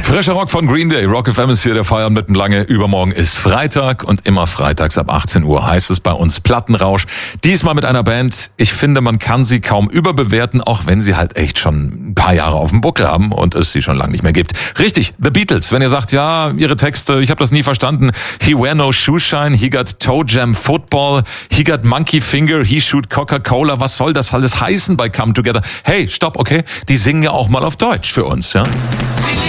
Frischer Rock von Green Day. Rock FM ist hier der Feierabend mitten lange. Übermorgen ist Freitag und immer freitags ab 18 Uhr heißt es bei uns Plattenrausch. Diesmal mit einer Band. Ich finde, man kann sie kaum überbewerten, auch wenn sie halt echt schon ein paar Jahre auf dem Buckel haben und es sie schon lange nicht mehr gibt. Richtig, The Beatles. Wenn ihr sagt, ja, ihre Texte, ich habe das nie verstanden. He wear no shoe shine, he got toe jam football, he got monkey finger, he shoot Coca-Cola. Was soll das alles heißen bei Come Together? Hey, stopp, okay? Die singen ja auch mal auf Deutsch für uns, ja?